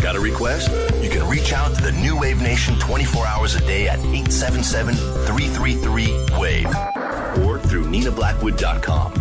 Got a request? You can reach out to the New Wave Nation 24 hours a day at 877-333-WAVE or through NinaBlackwood.com.